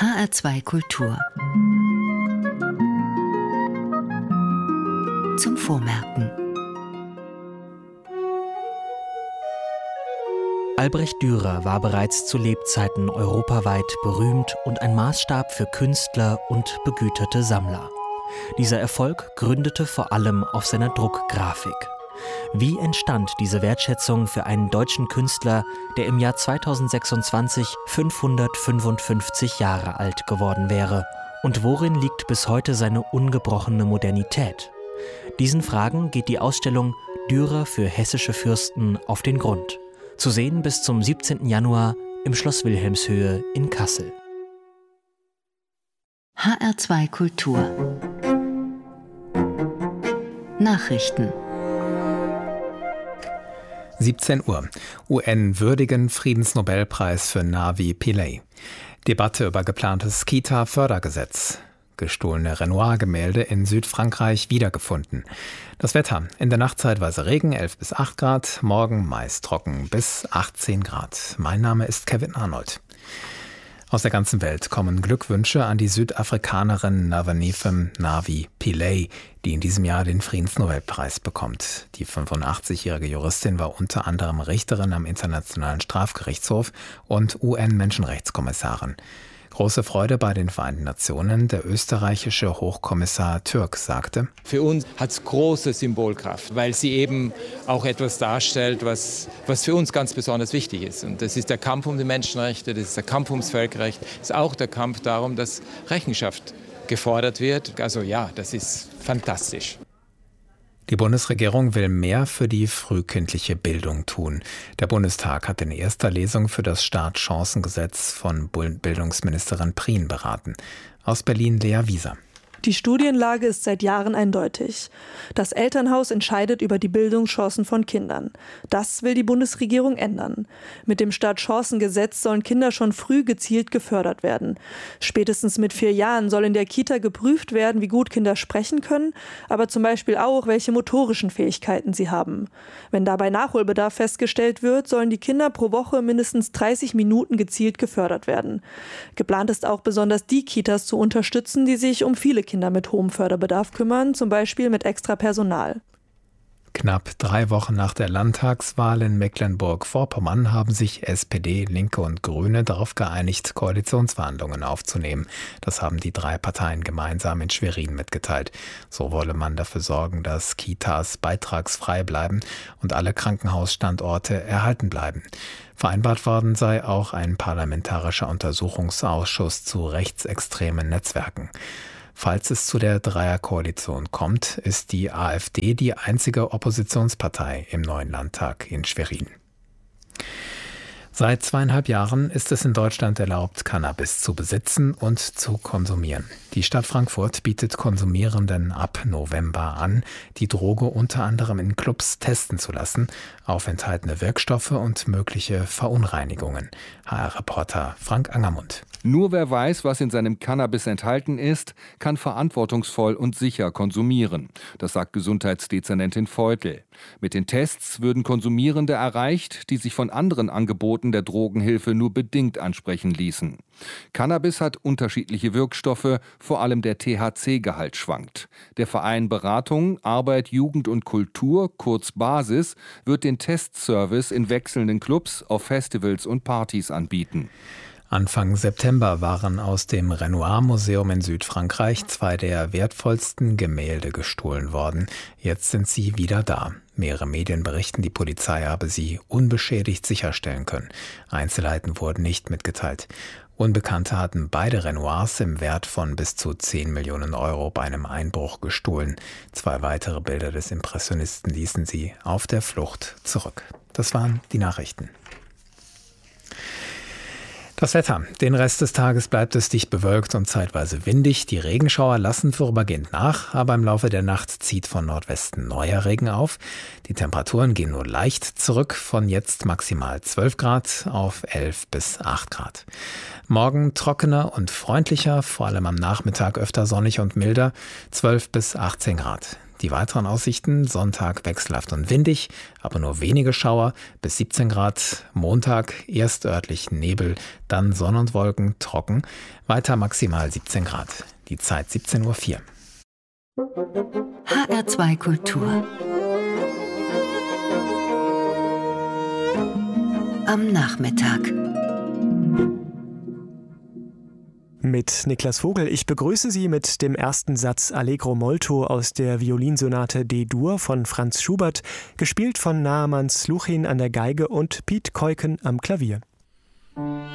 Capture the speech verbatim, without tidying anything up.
H R zwei Kultur. Zum Vormerken. Albrecht Dürer war bereits zu Lebzeiten europaweit berühmt und ein Maßstab für Künstler und begüterte Sammler. Dieser Erfolg gründete vor allem auf seiner Druckgrafik. Wie entstand diese Wertschätzung für einen deutschen Künstler, der im Jahr zweitausendsechsundzwanzig fünfhundertfünfundfünfzig Jahre alt geworden wäre? Und worin liegt bis heute seine ungebrochene Modernität? Diesen Fragen geht die Ausstellung Dürer für hessische Fürsten auf den Grund. Zu sehen bis zum siebzehnten Januar im Schloss Wilhelmshöhe in Kassel. H R zwei Kultur. Nachrichten. siebzehn Uhr. U N würdigen Friedensnobelpreis für Navi Pillay. Debatte über geplantes Kita-Fördergesetz. Gestohlene Renoir-Gemälde in Südfrankreich wiedergefunden. Das Wetter: in der Nacht zeitweise Regen, elf bis acht Grad, morgen meist trocken bis achtzehn Grad. Mein Name ist Kevin Arnold. Aus der ganzen Welt kommen Glückwünsche an die Südafrikanerin Navafem Navi Pillay, die in diesem Jahr den Friedensnobelpreis bekommt. Die fünfundachtzigjährige Juristin war unter anderem Richterin am Internationalen Strafgerichtshof und U N-Menschenrechtskommissarin. Große Freude bei den Vereinten Nationen. Der österreichische Hochkommissar Türk sagte: Für uns hat es große Symbolkraft, weil sie eben auch etwas darstellt, was, was für uns ganz besonders wichtig ist. Und das ist der Kampf um die Menschenrechte, das ist der Kampf ums Völkerrecht, das ist auch der Kampf darum, dass Rechenschaft gefordert wird. Also ja, das ist fantastisch. Die Bundesregierung will mehr für die frühkindliche Bildung tun. Der Bundestag hat in erster Lesung für das Startchancengesetz von Bildungsministerin Prien beraten. Aus Berlin Lea Wieser. Die Studienlage ist seit Jahren eindeutig. Das Elternhaus entscheidet über die Bildungschancen von Kindern. Das will die Bundesregierung ändern. Mit dem Startchancengesetz sollen Kinder schon früh gezielt gefördert werden. Spätestens mit vier Jahren soll in der Kita geprüft werden, wie gut Kinder sprechen können, aber zum Beispiel auch, welche motorischen Fähigkeiten sie haben. Wenn dabei Nachholbedarf festgestellt wird, sollen die Kinder pro Woche mindestens dreißig Minuten gezielt gefördert werden. Geplant ist auch, besonders die Kitas zu unterstützen, die sich um viele Kinder mit hohem Förderbedarf kümmern, zum Beispiel mit extra Personal. Knapp drei Wochen nach der Landtagswahl in Mecklenburg-Vorpommern haben sich S P D, Linke und Grüne darauf geeinigt, Koalitionsverhandlungen aufzunehmen. Das haben die drei Parteien gemeinsam in Schwerin mitgeteilt. So wolle man dafür sorgen, dass Kitas beitragsfrei bleiben und alle Krankenhausstandorte erhalten bleiben. Vereinbart worden sei auch ein parlamentarischer Untersuchungsausschuss zu rechtsextremen Netzwerken. Falls es zu der Dreierkoalition kommt, ist die AfD die einzige Oppositionspartei im neuen Landtag in Schwerin. Seit zweieinhalb Jahren ist es in Deutschland erlaubt, Cannabis zu besitzen und zu konsumieren. Die Stadt Frankfurt bietet Konsumierenden ab November an, die Droge unter anderem in Clubs testen zu lassen, auf enthaltene Wirkstoffe und mögliche Verunreinigungen. H R-Reporter Frank Angermund. Nur wer weiß, was in seinem Cannabis enthalten ist, kann verantwortungsvoll und sicher konsumieren. Das sagt Gesundheitsdezernentin Feutel. Mit den Tests würden Konsumierende erreicht, die sich von anderen Angeboten der Drogenhilfe nur bedingt ansprechen ließen. Cannabis hat unterschiedliche Wirkstoffe, vor allem der T H C-Gehalt schwankt. Der Verein Beratung, Arbeit, Jugend und Kultur, kurz Basis, wird den Testservice in wechselnden Clubs, auf Festivals und Partys anbieten. Anfang September waren aus dem Renoir-Museum in Südfrankreich zwei der wertvollsten Gemälde gestohlen worden. Jetzt sind sie wieder da. Mehrere Medien berichten, die Polizei habe sie unbeschädigt sicherstellen können. Einzelheiten wurden nicht mitgeteilt. Unbekannte hatten beide Renoirs im Wert von bis zu zehn Millionen Euro bei einem Einbruch gestohlen. Zwei weitere Bilder des Impressionisten ließen sie auf der Flucht zurück. Das waren die Nachrichten. Das Wetter. Den Rest des Tages bleibt es dicht bewölkt und zeitweise windig. Die Regenschauer lassen vorübergehend nach, aber im Laufe der Nacht zieht von Nordwesten neuer Regen auf. Die Temperaturen gehen nur leicht zurück, von jetzt maximal zwölf Grad auf elf bis acht Grad. Morgen trockener und freundlicher, vor allem am Nachmittag öfter sonnig und milder, zwölf bis achtzehn Grad. Die weiteren Aussichten: Sonntag wechselhaft und windig, aber nur wenige Schauer, bis siebzehn Grad. Montag erst örtlich Nebel, dann Sonne und Wolken, trocken, weiter maximal siebzehn Grad. Die Zeit siebzehn Uhr vier. H R zwei Kultur. Am Nachmittag. Mit Niklas Vogel. Ich begrüße Sie mit dem ersten Satz Allegro molto aus der Violinsonate D-Dur von Franz Schubert, gespielt von Naaman Sluchin an der Geige und Piet Keuken am Klavier.